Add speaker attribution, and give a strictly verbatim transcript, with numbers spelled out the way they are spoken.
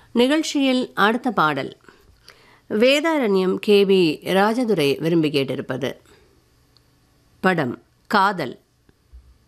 Speaker 1: நிகழ்ச்சியில் அடுத்த பாடல் வேதாரண்யம் கே வி ராஜதுரை விரும்பி கேட்டிருப்பது. படம் காதல்.